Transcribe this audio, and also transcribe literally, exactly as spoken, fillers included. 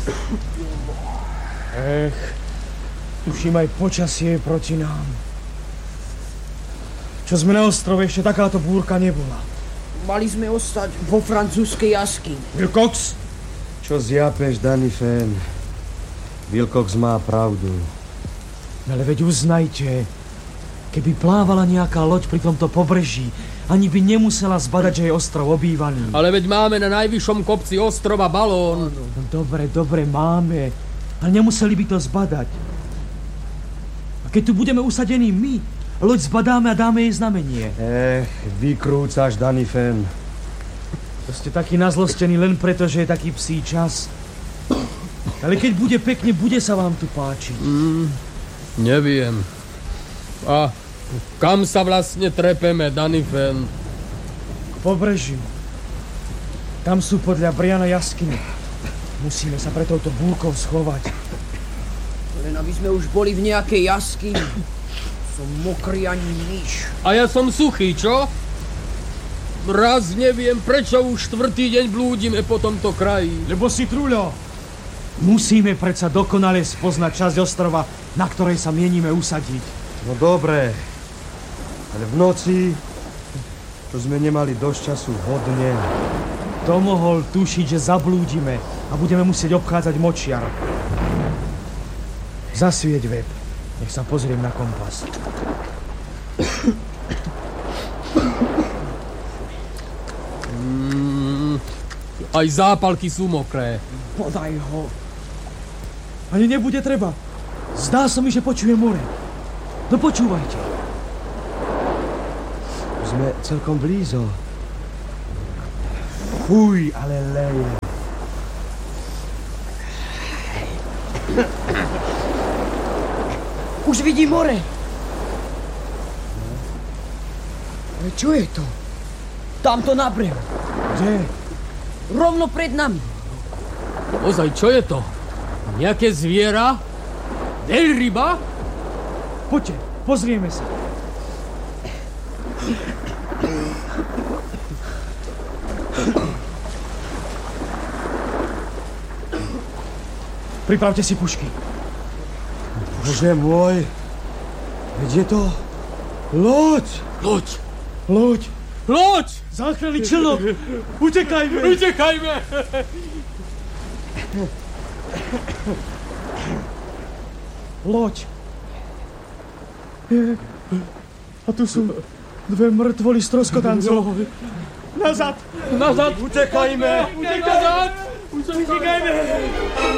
Ech, tuším aj počasie je proti nám. Čo sme na ostrove, ešte takáto búrka nebola. Mali sme ostať vo francúzskej jaskyni. Wilcox? Čo zjapeš, Danifen? Wilcox má pravdu. Ale veď uznajte, keby plávala nejaká loď pri tomto pobreží, ani by nemusela zbadať, že je ostrov obývaný. Ale veď máme na najvyššom kopci ostrova balón. No, dobre, dobre, máme. Ale nemuseli by to zbadať. A keď tu budeme usadení my, loď zbadáme a dáme jej znamenie. Ech, vykrúcaš, Danifen. To ste taký nazlostený len preto, že je taký psí čas. Ale keď bude pekne, bude sa vám tu páčiť. Mm, neviem. A kam sa vlastne trepeme, Danifen? K pobrežiu. Tam sú podľa Briana jaskyne. Musíme sa pre touto búrkou schovať. Len aby sme už boli v nejakej jaskyni. Som mokrý ani nič. A ja som suchý, čo? Raz neviem, prečo už štvrtý deň blúdime po tomto kraji. Lebo si truľo. Musíme predsa dokonale spoznať časť ostrova, na ktorej sa mienime usadiť. No dobre, ale v noci to sme nemali dosť času hodne. To mohol tušiť, že zablúdime a budeme musieť obchádzať močiar. Zasvieť web. Nech sa pozriem na kompas. Mm, aj zápalky sú mokré. Podaj ho. Ani nebude treba. Zdá sa mi, že počujem more. No počúvajte. Sme celkom blízo. Fuj, ale leje. Už vidím more. Ale čo je to? Tamto na brehu. Kde? Rovno pred nami. Ozaj, čo je to? Nejaké zviera? Veľryba? Poďte, pozrieme sa. Pripravte si pušky. Bože môj, veď je to loď. Loď! Loď! Loď! Záchranný člnok! Utekajme! Utekajme! Loď! Je. A tu sú dve mŕtvoly stroskotancov. Nazad! Nazad! Utekajme! Utekajme! Utekajme!